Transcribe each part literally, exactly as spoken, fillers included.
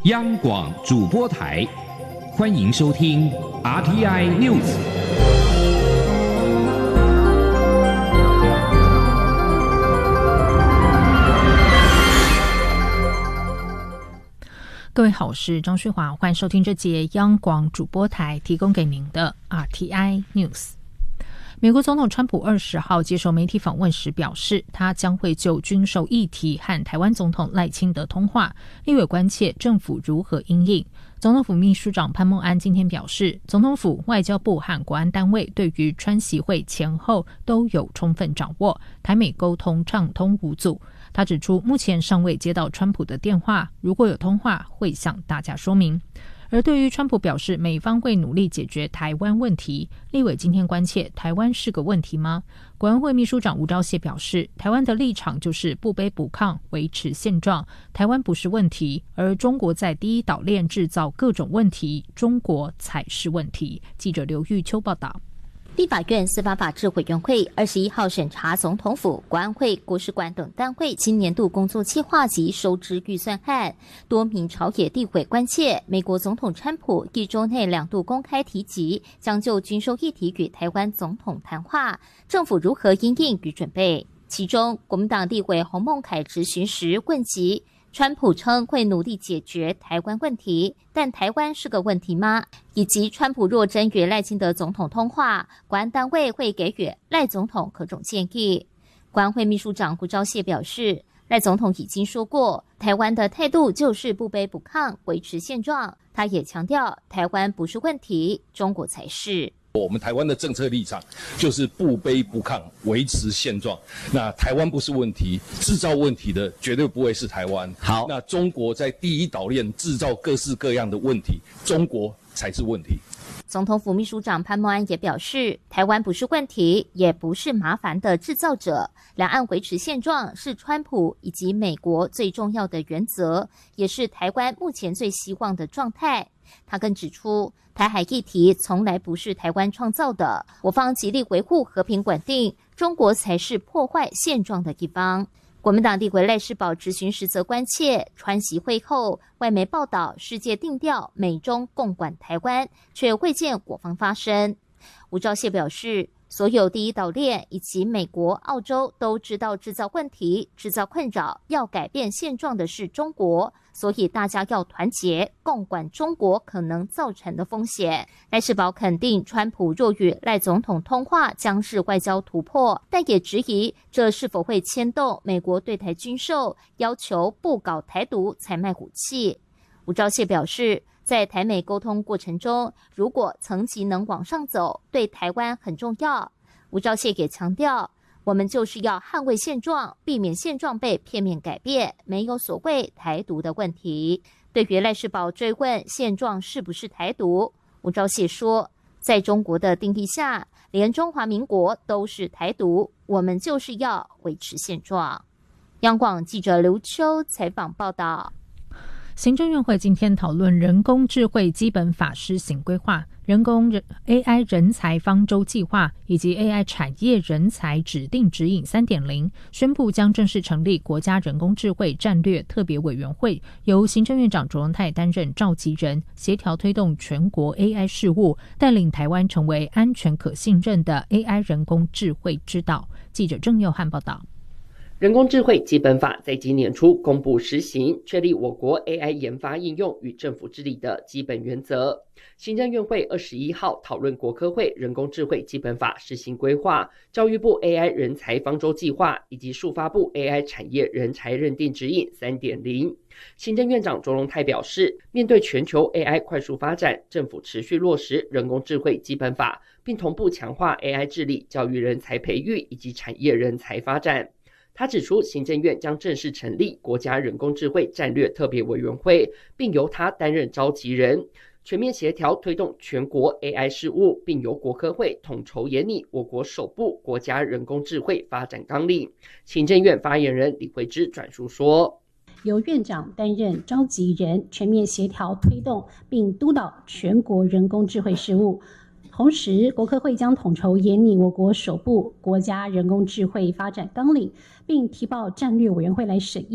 央广主播台，欢迎收听 R T I News。 各位好，我是张旭华，欢迎收听这节央广主播台提供给您的 R T I News。美国总统川普二十号接受媒体访问时表示，他将会就军售议题和台湾总统赖清德通话，立委关切政府如何因应。总统府秘书长潘孟安今天表示，总统府、外交部和国安单位对于川习会前后都有充分掌握，台美沟通畅通无阻。他指出，目前尚未接到川普的电话，如果有通话，会向大家说明。而对于川普表示美方会努力解决台湾问题，立委今天关切台湾是个问题吗？国安会秘书长吴钊燮表示，台湾的立场就是不卑不亢，维持现状，台湾不是问题，而中国在第一岛链制造各种问题，中国才是问题。记者刘玉秋报道。 立法院司法法制委员会二十一号审查总统府、国安会、国史馆等单位今年度工作计划及收支预算案。多名朝野立委关切，美国总统川普一周内两度公开提及将就军售议题与台湾总统谈话，政府如何因应与准备？其中，国民党立委洪孟凯质询时问及，川普称会努力解决台湾问题，但台湾是个问题吗？以及川普若真与赖清德总统通话，国安单位会给予赖总统何种建议？国安会秘书长胡钊燮表示，赖总统已经说过，台湾的态度就是不卑不亢，维持现状。他也强调，台湾不是问题，中国才是。 我们台湾的政策立场就是不卑不亢，维持现状。那台湾不是问题，制造问题的绝对不会是台湾。好，那中国在第一岛链制造各式各样的问题，中国才是问题。 总统府秘书长潘孟安也表示，台湾不是问题，也不是麻烦的制造者。两岸维持现状是川普以及美国最重要的原则，也是台湾目前最希望的状态。他更指出，台海议题从来不是台湾创造的，我方极力维护和平稳定，中国才是破坏现状的一方。国民党立委赖士葆质询时则关切，川习会后，外媒报道世界定调美中共管台湾，却未见我方发声。吴钊燮表示，所有第一岛链以及美国、澳洲都知道制造问题、制造困扰，要改变现状的是中国，所以大家要团结，共管中国可能造成的风险。赖士葆肯定，川普若与赖总统通话将是外交突破，但也质疑这是否会牵动美国对台军售，要求不搞台独才卖武器。吴钊燮表示，在台美沟通过程中，如果层级能往上走，对台湾很重要。吴钊燮也强调，我们就是要捍卫现状，避免现状被片面改变，没有所谓台独的问题。对于赖士葆追问现状是不是台独，吴钊燮说，在中国的定义下，连中华民国都是台独，我们就是要维持现状。央广记者刘秋采访报道。 行政院会今天讨论人工智慧基本法施行规划、人工 A I 人才方舟计划以及 A I 产业人才指定指引 三点零， 宣布将正式成立国家人工智慧战略特别委员会，由行政院长卓荣泰担任召集人，协调推动全国 A I 事务，带领台湾成为安全可信任的 A I 人工智慧之岛。记者郑佑汉报道。 人工智慧基本法在今年初公布实行，确立我国 A I 研发应用与政府治理的基本原则。行政院会二十一号讨论国科会人工智慧基本法施行规划、教育部 A I 人才方舟计划以及数发部 A I 产业人才认定指引 三点零。行政院长卓荣泰表示，面对全球 A I 快速发展，政府持续落实人工智慧基本法，并同步强化 A I 治理、教育人才培育以及产业人才发展。他指出，行政院将正式成立国家人工智慧战略特别委员会，并由他担任召集人，全面协调推动全国 A I 事务，并由国科会统筹研拟我国首部国家人工智慧发展纲领。行政院发言人李惠芝转述说， 由院长担任召集人，全面协调推动并督导全国人工智慧事务。同时，国科会将统筹研拟我国首部国家人工智慧发展纲领，并提报战略委员会来审议。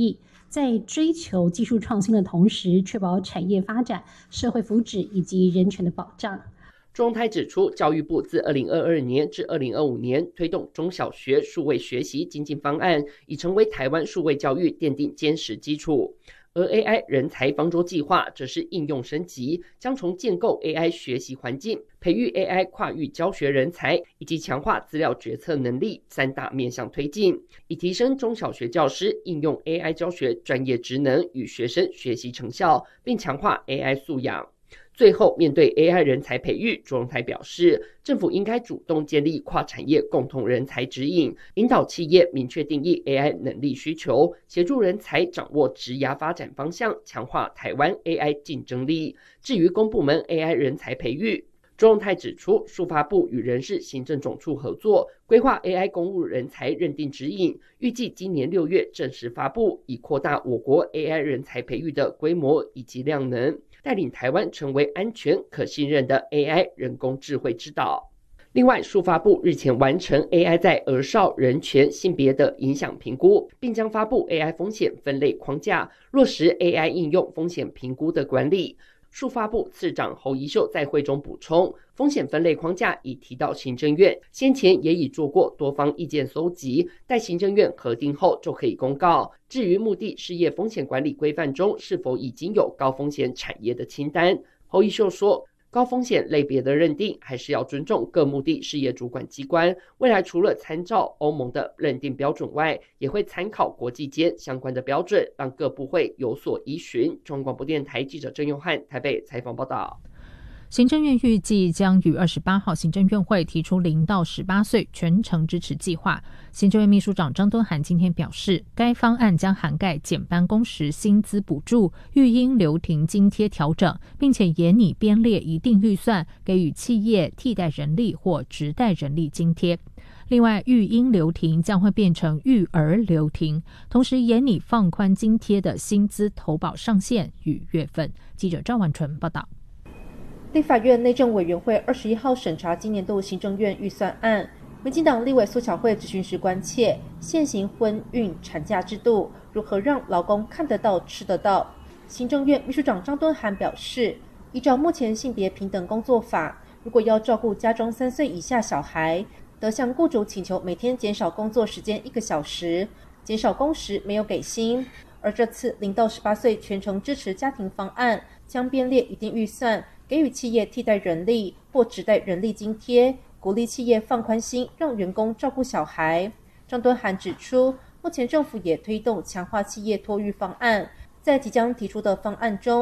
在追求技术创新的同时，确保产业发展、社会福祉以及人权的保障。 朱荣泰指出，教育部自二零二二年至二零二五年推动中小学数位学习精进方案，已成为台湾数位教育奠定坚实基础。而 A I 人才方舟计划则是应用升级，将从建构 A I 学习环境、培育 A I 跨域教学人才以及强化资料决策能力三大面向推进，以提升中小学教师应用 A I 教学专业职能与学生学习成效，并强化 A I 素养。最后，面对 A I 人才培育，朱荣泰表示，政府应该主动建立跨产业共同人才指引，引导企业明确定义 A I 能力需求，协助人才掌握职涯发展方向，强化台湾 A I 竞争力。至于公部门 A I 人才培育，朱荣泰指出，数发部与人事行政总处合作，规划 A I 公务人才认定指引，预计今年六月正式发布，以扩大我国 A I 人才培育的规模以及量能，带领台湾成为安全可信任的 A I 人工智慧之岛。另外，数发部日前完成 A I 在儿少人权性别的影响评估，并将发布 A I 风险分类框架，落实 A I 应用风险评估的管理。数发部次长侯宜秀在会中补充，风险分类框架已提到行政院，先前也已做过多方意见搜集，待行政院核定后就可以公告。至于目的事业风险管理规范中是否已经有高风险产业的清单，侯宜秀说，高风险类别的认定还是要尊重各目的事业主管机关，未来除了参照欧盟的认定标准外，也会参考国际间相关的标准，让各部会有所依循。中央广播电台记者郑永汉台北采访报道。 行政院预计将于二十八号行政院会提出零到十八岁全程支持计划。行政院秘书长张敦涵今天表示，该方案将涵盖减班工时薪资补助、育婴留停津贴调整，并且也拟编列一定预算给予企业替代人力或直代人力津贴。另外，育婴留停将会变成育儿留停，同时也拟放宽津贴的薪资投保上限与月份。记者赵婉纯报道。 立法院内政委员会二十一号审查今年度行政院预算案，民进党立委苏巧慧质询时关切，现行婚孕产假制度如何让劳工看得到吃得到。行政院秘书长张敦涵表示，依照目前性别平等工作法，如果要照顾家中三岁以下小孩，得向雇主请求每天减少工作时间一个小时，减少工时没有给薪。而这次零到十八岁全程支持家庭方案，将编列一定预算给予企业替代人力或直代人力津贴，鼓励企业放宽心，让员工照顾小孩。张敦涵指出，目前政府也推动强化企业托育方案，在即将提出的方案中，